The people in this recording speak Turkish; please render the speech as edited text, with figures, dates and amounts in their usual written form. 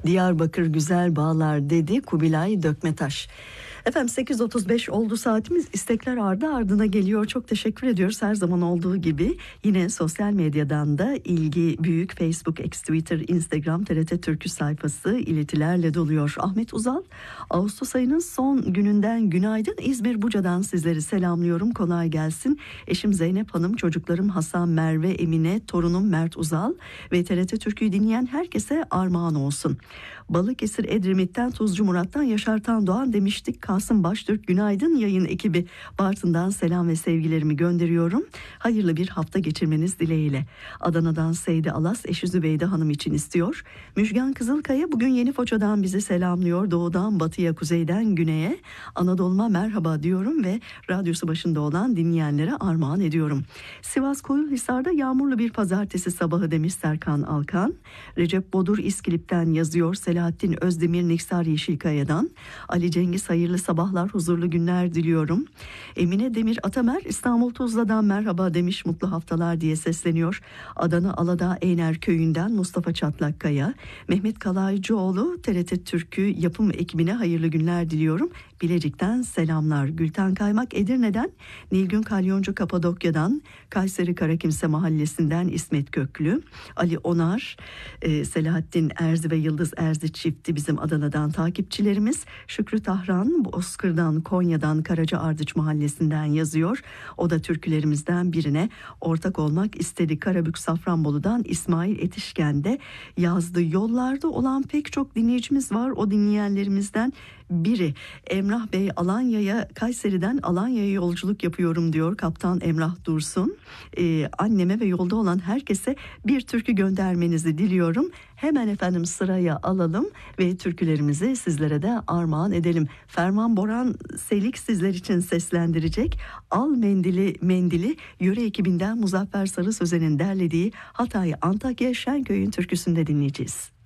Diyarbakır güzel bağlar dedi Kubilay Dökmetaş. Efendim 8.35 oldu saatimiz, istekler ardı ardına geliyor. Çok teşekkür ediyoruz her zaman olduğu gibi. Yine sosyal medyadan da ilgi büyük. Facebook, X, Twitter, Instagram, TRT Türkü sayfası iletilerle doluyor. Ahmet Uzal, Ağustos ayının son gününden günaydın, İzmir Buca'dan sizleri selamlıyorum, kolay gelsin. Eşim Zeynep Hanım, çocuklarım Hasan, Merve, Emine, torunum Mert Uzal ve TRT Türkü'yü dinleyen herkese armağan olsun. Balıkesir Edremit'ten Tuzcu Murat'tan Yaşar Tan Doğan demiştik. Kasım Baştürk, günaydın yayın ekibi. Bartın'dan selam ve sevgilerimi gönderiyorum. Hayırlı bir hafta geçirmeniz dileğiyle. Adana'dan Seydi Alas eşi Zübeyde Hanım için istiyor. Müjgan Kızılkaya bugün Yenifoça'dan bizi selamlıyor. Doğudan batıya, kuzeyden güneye Anadolu'ma merhaba diyorum ve radyosu başında olan dinleyenlere armağan ediyorum. Sivas Koyulhisar'da yağmurlu bir pazartesi sabahı demiş Serkan Alkan. Recep Bodur İskilip'ten yazıyor. Selahattin Özdemir Niksar Yeşilkaya'dan. Ali Cengiz hayırlı sabahlar, huzurlu günler diliyorum. Emine Demir Atamer İstanbul Tuzla'dan merhaba demiş, mutlu haftalar diye sesleniyor. Adana Aladağ Eyner Köyü'nden Mustafa Çatlakkaya. Mehmet Kalaycıoğlu TRT Türkü yapım ekibine hayırlı günler diliyorum. Bilecik'ten selamlar. Gülten Kaymak Edirne'den, Nilgün Kalyoncu Kapadokya'dan, Kayseri Karakimse Mahallesi'nden İsmet Köklü, Ali Onar, Selahattin Erzi ve Yıldız Erzi çifti bizim Adana'dan takipçilerimiz. Şükrü Tahran Bozkır'dan, Konya'dan Karaca Ardıç Mahallesi'nden yazıyor. O da türkülerimizden birine ortak olmak istedi. Karabük Safranbolu'dan İsmail Etişken'de yazdı. Yollarda olan pek çok dinleyicimiz var. O dinleyenlerimizden biri Emrah Bey Alanya'ya, Kayseri'den Alanya'ya yolculuk yapıyorum diyor Kaptan Emrah Dursun. Anneme ve yolda olan herkese bir türkü göndermenizi diliyorum. Hemen efendim sıraya alalım ve türkülerimizi sizlere de armağan edelim. Ferman Boran Selik sizler için seslendirecek. Al Mendili Mendili yöre ekibinden Muzaffer Sarı Sözen'in derlediği Hatay Antakya Şenköy'ün türküsünde dinleyeceğiz.